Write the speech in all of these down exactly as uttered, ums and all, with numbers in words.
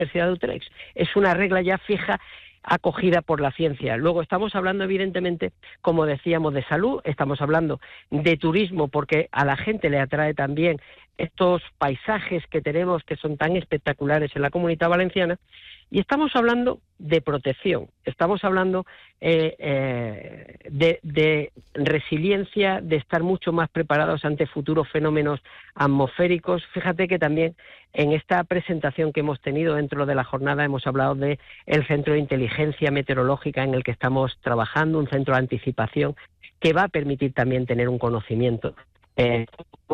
Universidad de Utrecht. Es una regla ya fija, acogida por la ciencia. Luego estamos hablando, evidentemente, como decíamos, de salud, estamos hablando de turismo, porque a la gente le atrae también estos paisajes que tenemos que son tan espectaculares en la Comunidad Valenciana, y estamos hablando de protección, estamos hablando eh, eh, de, de resiliencia, de estar mucho más preparados ante futuros fenómenos atmosféricos. Fíjate que también en esta presentación que hemos tenido dentro de la jornada hemos hablado de el Centro de Inteligencia Meteorológica en el que estamos trabajando, un centro de anticipación que va a permitir también tener un conocimiento eh,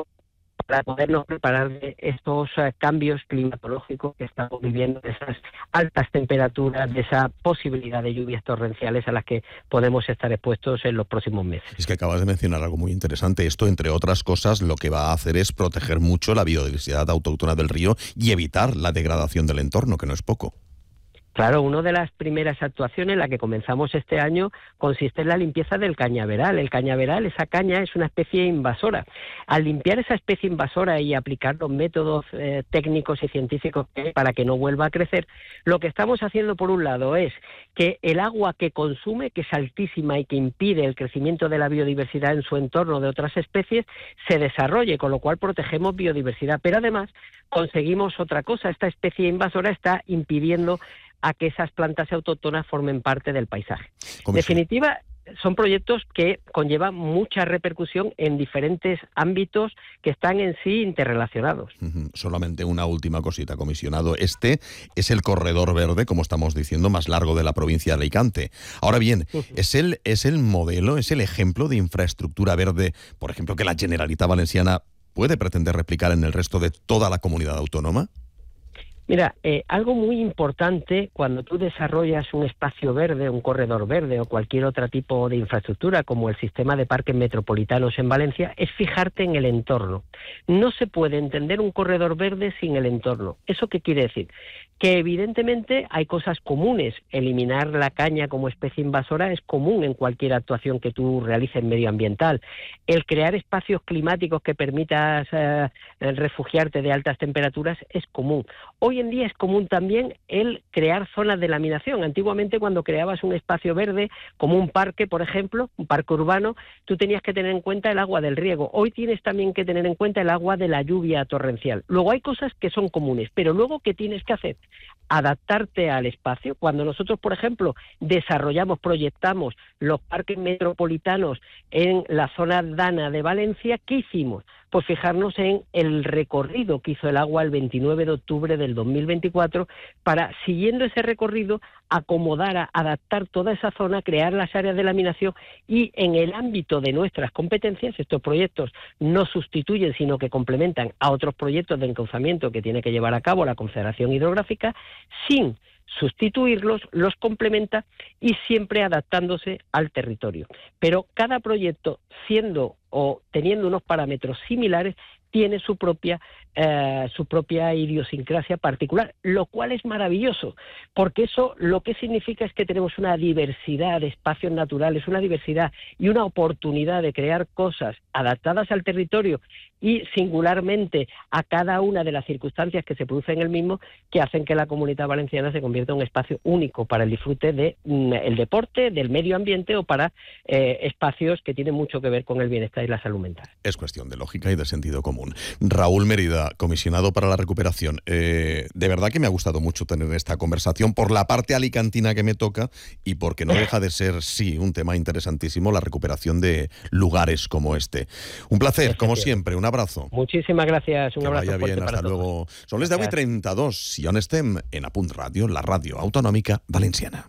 para podernos preparar de estos uh, cambios climatológicos que estamos viviendo, de esas altas temperaturas, de esa posibilidad de lluvias torrenciales a las que podemos estar expuestos en los próximos meses. Es que acabas de mencionar algo muy interesante. Esto, entre otras cosas, lo que va a hacer es proteger mucho la biodiversidad autóctona del río y evitar la degradación del entorno, que no es poco. Claro, una de las primeras actuaciones, la que comenzamos este año, consiste en la limpieza del cañaveral. El cañaveral, esa caña, es una especie invasora. Al limpiar esa especie invasora y aplicar los métodos eh, técnicos y científicos que para que no vuelva a crecer, lo que estamos haciendo, por un lado, es que el agua que consume, que es altísima y que impide el crecimiento de la biodiversidad en su entorno de otras especies, se desarrolle, con lo cual protegemos biodiversidad. Pero además conseguimos otra cosa. Esta especie invasora está impidiendo a que esas plantas autóctonas formen parte del paisaje. En definitiva, son proyectos que conllevan mucha repercusión en diferentes ámbitos que están en sí interrelacionados. Uh-huh. Solamente una última cosita, comisionado. Este es el corredor verde, como estamos diciendo, más largo de la provincia de Alicante. Ahora bien, uh-huh. ¿es el, es el modelo, es el ejemplo de infraestructura verde, por ejemplo, que la Generalitat Valenciana puede pretender replicar en el resto de toda la comunidad autónoma? Mira, eh, algo muy importante cuando tú desarrollas un espacio verde, un corredor verde o cualquier otro tipo de infraestructura como el sistema de parques metropolitanos en Valencia es fijarte en el entorno. No se puede entender un corredor verde sin el entorno. ¿Eso qué quiere decir? Que evidentemente hay cosas comunes. Eliminar la caña como especie invasora es común en cualquier actuación que tú realices medioambiental. El crear espacios climáticos que permitas eh, refugiarte de altas temperaturas es común. Hoy en día es común también el crear zonas de laminación. Antiguamente, cuando creabas un espacio verde, como un parque, por ejemplo, un parque urbano, tú tenías que tener en cuenta el agua del riego. Hoy tienes también que tener en cuenta el agua de la lluvia torrencial. Luego hay cosas que son comunes, pero luego, ¿qué tienes que hacer? Adaptarte al espacio. Cuando nosotros, por ejemplo, desarrollamos, proyectamos los parques metropolitanos en la zona dana de Valencia, ¿qué hicimos? Pues fijarnos en el recorrido que hizo el agua el veintinueve de octubre del dos mil veinticuatro para, siguiendo ese recorrido, acomodar, a adaptar toda esa zona, crear las áreas de laminación y en el ámbito de nuestras competencias, estos proyectos no sustituyen sino que complementan a otros proyectos de encauzamiento que tiene que llevar a cabo la Confederación Hidrográfica, sin sustituirlos, los complementa y siempre adaptándose al territorio. Pero cada proyecto, siendo o teniendo unos parámetros similares, tiene su propia eh, su propia idiosincrasia particular, lo cual es maravilloso, porque eso lo que significa es que tenemos una diversidad de espacios naturales, una diversidad y una oportunidad de crear cosas adaptadas al territorio y singularmente a cada una de las circunstancias que se producen en el mismo, que hacen que la Comunidad Valenciana se convierta en un espacio único para el disfrute del de, deporte, del medio ambiente o para eh, espacios que tienen mucho que ver con el bienestar y la salud mental. Es cuestión de lógica y de sentido común. Raúl Mérida, comisionado para la recuperación, eh, de verdad que me ha gustado mucho tener esta conversación por la parte alicantina que me toca y porque no deja de ser, sí, un tema interesantísimo, la recuperación de lugares como este. Un placer, como siempre, un abrazo. Muchísimas gracias, un que abrazo vaya bien, para hasta todos. luego. Son les deu i trenta-dos, i on estem? En A Punt Ràdio, la ràdio autonòmica valenciana.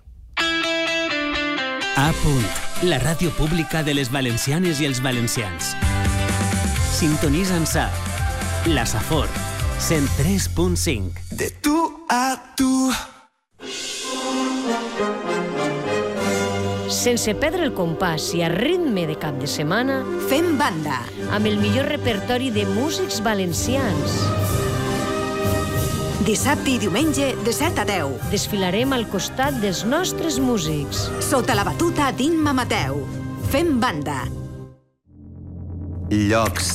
A Punt, la ràdio pública de les valencianes i els valencians. Sintonitza'ns a La Safor, cent tres punt cinc. De tu a tu. Sense perdre el compàs i a ritme de cap de setmana, fem banda amb el millor repertori de músics valencians. Dissabte i diumenge de set a deu. Desfilarem al costat dels nostres músics. Sota la batuta d'Imma Mateu. Fem banda. Llocs